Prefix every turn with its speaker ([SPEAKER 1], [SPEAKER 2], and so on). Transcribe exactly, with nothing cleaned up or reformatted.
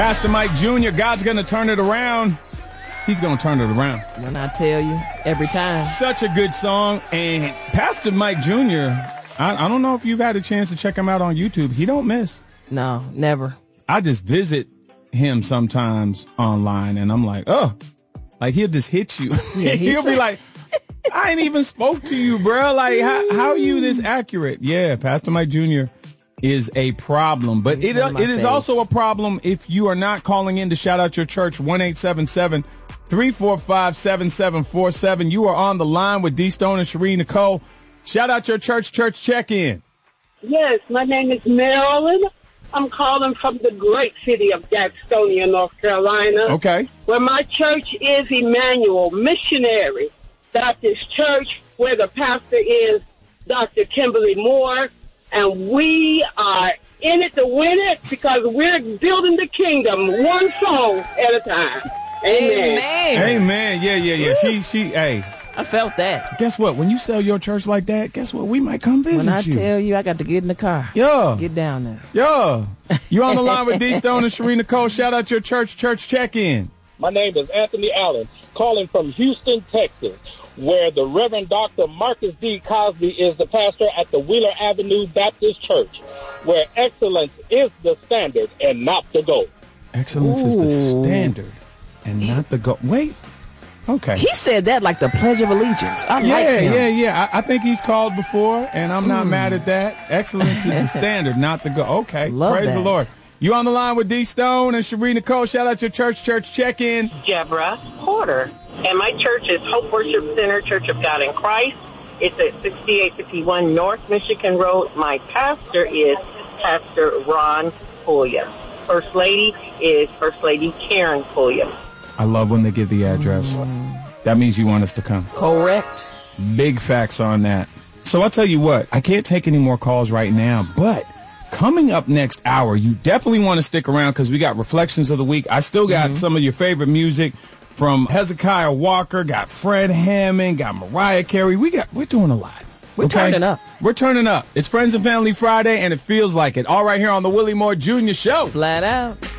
[SPEAKER 1] Pastor Mike Junior, God's going to turn it around. He's going to turn it around.
[SPEAKER 2] When I tell you, every time.
[SPEAKER 1] Such a good song. And Pastor Mike Junior, I, I don't know if you've had a chance to check him out on YouTube. He don't miss.
[SPEAKER 2] No, never.
[SPEAKER 1] I just visit him sometimes online, and I'm like, oh, like he'll just hit you.
[SPEAKER 2] Yeah,
[SPEAKER 1] he'll be like, I ain't even spoke to you, bro. Like, how, how are you this accurate? Yeah, Pastor Mike Junior is a problem. But it, it is also a problem if you are not calling in to shout out your church. one eight seven seven, three four five, seven seven four seven. You are on the line with D Stone and Sheree Nicole. Shout out your church, church check-in.
[SPEAKER 3] Yes, my name is Marilyn. I'm calling from the great city of Gastonia, North Carolina.
[SPEAKER 1] Okay.
[SPEAKER 3] Where my church is Emmanuel Missionary Baptist Church, where the pastor is Doctor Kimberly Moore. And we are in it to win it because we're building the kingdom one song at a time. Amen.
[SPEAKER 2] Amen.
[SPEAKER 1] Amen. Yeah, yeah, yeah. She, she, hey.
[SPEAKER 2] I felt that.
[SPEAKER 1] Guess what? When you sell your church like that, guess what? We might come visit
[SPEAKER 2] you. When I
[SPEAKER 1] you.
[SPEAKER 2] tell you, I got to get in the car.
[SPEAKER 1] Yeah.
[SPEAKER 2] Get down there.
[SPEAKER 1] Yeah. You on the line with D Stone and Sheree Nicole. Shout out your church, church check-in.
[SPEAKER 4] My name is Anthony Allen, calling from Houston, Texas, where the Reverend Doctor Marcus D. Cosby is the pastor at the Wheeler Avenue Baptist Church, where excellence is the standard and not the goal.
[SPEAKER 1] Excellence Ooh. is the standard and not the goal. Wait. Okay.
[SPEAKER 2] He said that like the Pledge of Allegiance. I
[SPEAKER 1] yeah,
[SPEAKER 2] like him.
[SPEAKER 1] Yeah, yeah, I, I think he's called before, and I'm not mm. mad at that. Excellence is the standard, not the goal. Okay.
[SPEAKER 2] Love
[SPEAKER 1] Praise
[SPEAKER 2] that.
[SPEAKER 1] the Lord. You on the line with D Stone and Sheree Nicole. Shout out your church, church check-in.
[SPEAKER 5] Deborah Porter. And my church is Hope Worship Center, Church of God in Christ. It's at sixty-eight fifty-one North Michigan Road. My pastor is Pastor Ron Pulliam. First Lady is First Lady Karen Pulliam.
[SPEAKER 1] I love when they give the address. Mm. That means you want us to come.
[SPEAKER 2] Correct.
[SPEAKER 1] Big facts on that. So I'll tell you what, I can't take any more calls right now, but coming up next hour, you definitely want to stick around because we got Reflections of the Week. I still got mm-hmm. some of your favorite music from Hezekiah Walker, got Fred Hammond, got Mariah Carey. We got, we're doing a lot.
[SPEAKER 2] We're okay? turning up.
[SPEAKER 1] We're turning up. It's Friends and Family Friday, and it feels like it. All right here on the Willie Moore Junior Show.
[SPEAKER 2] Flat out.